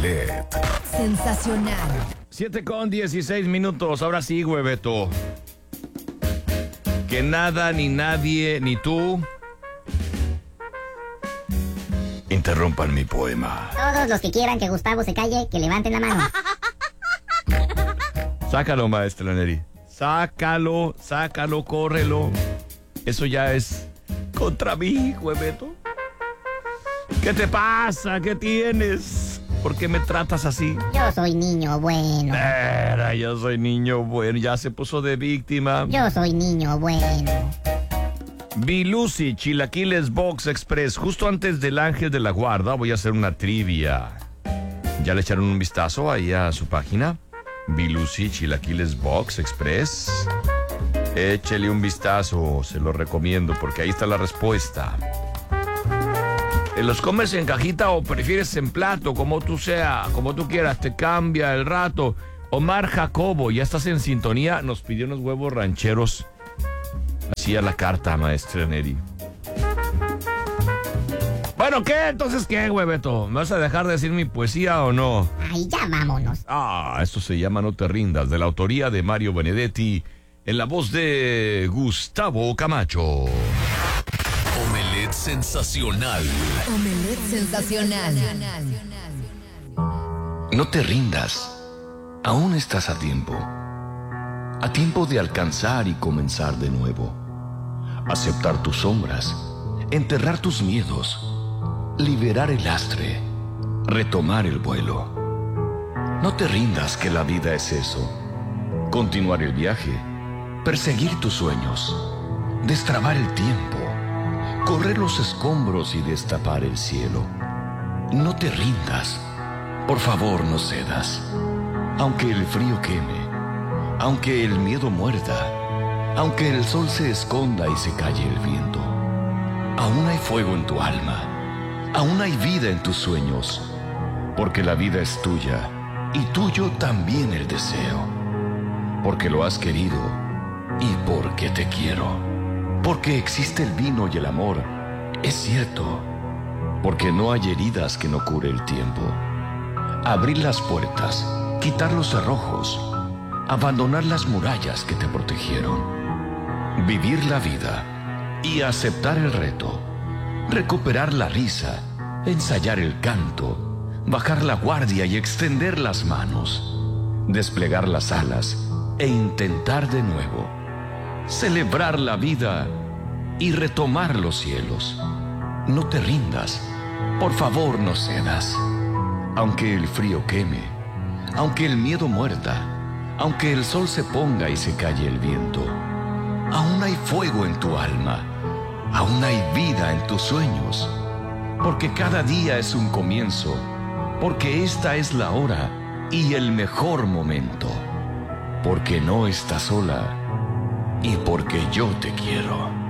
Omelet. Sensacional. 7:16. Ahora sí, hueveto. Que nada, ni nadie, ni tú interrumpan mi poema. Todos los que quieran que Gustavo se calle, que levanten la mano. Sácalo, maestra Neri. Sácalo, córrelo. Eso ya es contra mí, hueveto. ¿Qué te pasa? ¿Qué tienes? ¿Por qué me tratas así? Yo soy niño bueno. Yo soy niño bueno. Ya se puso de víctima. Yo soy niño bueno. Bilusi, Chilaquiles Box Express. Justo antes del Ángel de la Guarda voy a hacer una trivia. ¿Ya le echaron un vistazo ahí a su página? Bilusi, Chilaquiles Box Express. Échele un vistazo, se lo recomiendo porque ahí está la respuesta. ¿Los comes en cajita o prefieres en plato? Como tú quieras, te cambia el rato. Omar Jacobo, ya estás en sintonía, nos pidió unos huevos rancheros. Así a la carta, maestra Neri. Bueno, ¿qué? Entonces, ¿qué, hueveto? ¿Me vas a dejar de decir mi poesía o no? Ay, ya vámonos. Esto se llama No te rindas, de la autoría de Mario Benedetti, en la voz de Gustavo Camacho. Omelet sensacional. Omelet sensacional. No te rindas. Aún estás a tiempo. A tiempo de alcanzar y comenzar de nuevo. Aceptar tus sombras. Enterrar tus miedos. Liberar el lastre. Retomar el vuelo. No te rindas, que la vida es eso. Continuar el viaje. Perseguir tus sueños. Destrabar el tiempo. Correr los escombros y destapar el cielo. No te rindas. Por favor, no cedas. Aunque el frío queme, aunque el miedo muerda, aunque el sol se esconda y se calle el viento, aún hay fuego en tu alma, aún hay vida en tus sueños, porque la vida es tuya y tuyo también el deseo, porque lo has querido y porque te quiero, porque existe el vino y el amor, es cierto, porque no hay heridas que no cure el tiempo. Abrir las puertas, quitar los cerrojos, abandonar las murallas que te protegieron, vivir la vida y aceptar el reto, recuperar la risa, ensayar el canto, bajar la guardia y extender las manos, desplegar las alas e intentar de nuevo, celebrar la vida y retomar los cielos. No te rindas, por favor no cedas, aunque el frío queme, aunque el miedo muerda, aunque el sol se ponga y se calle el viento, aún hay fuego en tu alma, aún hay vida en tus sueños, porque cada día es un comienzo, porque esta es la hora y el mejor momento, porque no estás sola y porque yo te quiero.